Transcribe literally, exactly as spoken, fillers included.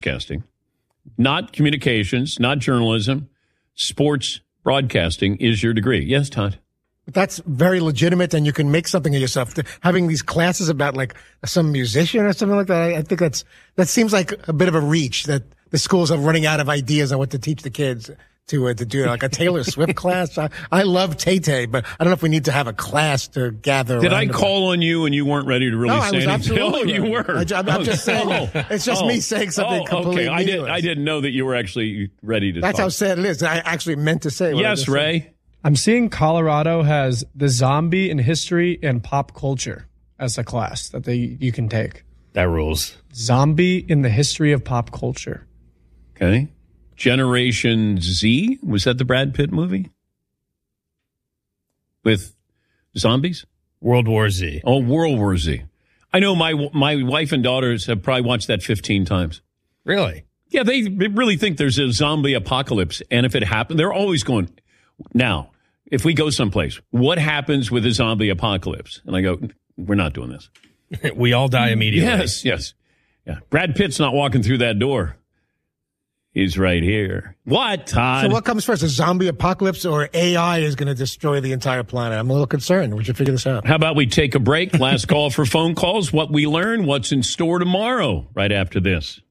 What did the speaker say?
broadcasting, not communications, not journalism, sports broadcasting is your degree. Yes, Todd? That's very legitimate, and you can make something of yourself. Having these classes about like some musician or something like that, I, I think that's that seems like a bit of a reach that the schools are running out of ideas on what to teach the kids to uh, to do. Like a Taylor Swift class. I, I love Tay-Tay, but I don't know if we need to have a class to gather. Did I about. call on you and you weren't ready to really no, say I was anything? absolutely Oh, you right. were. I, I'm, I'm just saying. Oh, it's just oh, me saying something oh, completely okay. I, did, meaningless. I didn't know that you were actually ready to That's talk. how sad it is. I actually meant to say. What Yes, Ray. Said. I'm seeing Colorado has the zombie in history and pop culture as a class that they you can take. That rules. Zombie in the history of pop culture. Okay. Generation Z? Was that the Brad Pitt movie? With zombies? World War Z. Oh, World War Z. I know my my wife and daughters have probably watched that fifteen times. Really? Yeah, they really think there's a zombie apocalypse. And if it happens, they're always going, now, if we go someplace, what happens with a zombie apocalypse? And I go, we're not doing this. We all die immediately. Yes, yes. Yeah. Brad Pitt's not walking through that door. He's right here. What, Todd? So what comes first, a zombie apocalypse or A I is going to destroy the entire planet? I'm a little concerned. We should figure this out. How about we take a break? Last call for phone calls. What we learn, what's in store tomorrow, right after this.